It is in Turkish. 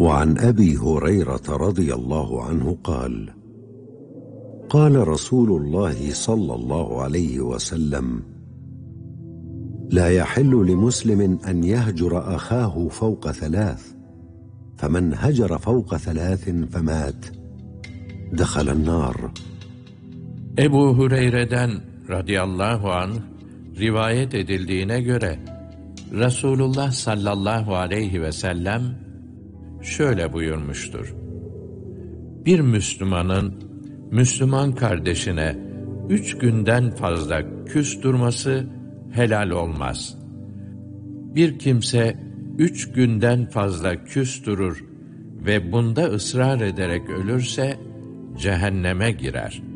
وعن أبي هريرة رضي الله عنه قال: قال رسول الله صلى الله عليه وسلم: لا يحل لمسلم أن يهجر أخاه فوق 3، فمن هجر فوق 3 فمات دخل النار. Ebu Hureyre'den radıyallahu anh rivayet edildiğine göre Resulullah sallallahu aleyhi ve sellem şöyle buyurmuştur: Bir Müslümanın Müslüman kardeşine 3 günden fazla küs durması helal olmaz. Bir kimse 3 günden fazla küs durur ve bunda ısrar ederek ölürse cehenneme girer.